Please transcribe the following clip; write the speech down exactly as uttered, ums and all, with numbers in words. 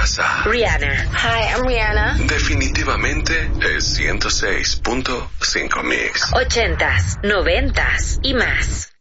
casa. Rihanna. Hi, I'm Rihanna. Definitivamente es ciento seis punto cinco Mix. Ochentas, noventas y más.